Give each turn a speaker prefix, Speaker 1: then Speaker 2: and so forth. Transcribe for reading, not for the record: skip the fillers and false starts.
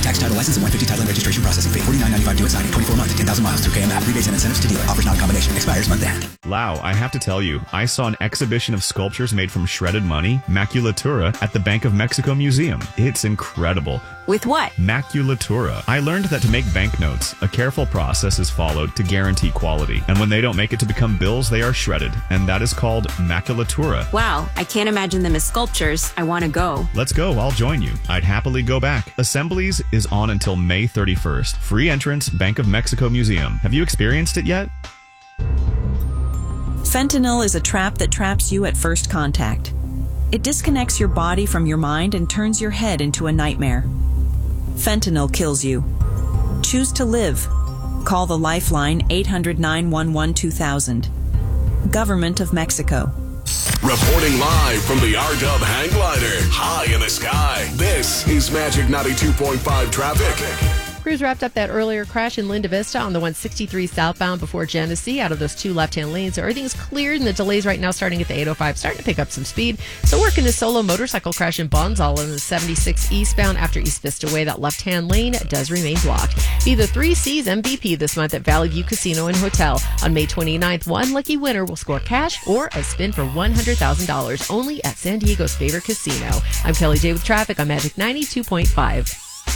Speaker 1: Tax, title, license, and 150 title and registration processing fee. $49.95 due at signing. 24 months to 10,000 miles through KMF. Rebates and incentives to dealer. Offers not a combination. Expires month end.
Speaker 2: Lau, I have to tell you, I saw an exhibition of sculptures made from shredded money, maculatura, at the Bank of Mexico Museum. It's incredible.
Speaker 3: With what?
Speaker 2: Maculatura. I learned that to make banknotes, a careful process is followed to guarantee quality. And when they don't make it to become bills, they are shredded. And that is called maculatura.
Speaker 3: Wow, I can't imagine them as sculptures. I want to go.
Speaker 2: Let's go. I'll join you. I'd happily go back. Assemblies is on until May 31st. Free entrance, Bank of Mexico Museum. Have you experienced it yet?
Speaker 4: Fentanyl is a trap that traps you at first contact. It disconnects your body from your mind and turns your head into a nightmare. Fentanyl kills you. Choose to live. Call the Lifeline 800-911-2000. Government of Mexico.
Speaker 5: Reporting live from the R-Dub hang glider, high in the sky. This is Magic 92.5 traffic.
Speaker 6: Crews wrapped up that earlier crash in Linda Vista on the 163 southbound before Genesee out of those two left-hand lanes. So everything's cleared, and the delays right now starting at the 805, starting to pick up some speed. So working a solo motorcycle crash in Bonsall in the 76 eastbound after East Vista Way. That left-hand lane does remain blocked. Be the 3 C's MVP this month at Valley View Casino and Hotel. On May 29th, one lucky winner will score cash or a spin for $100,000 only at San Diego's favorite casino. I'm Kelly J with traffic on Magic 92.5.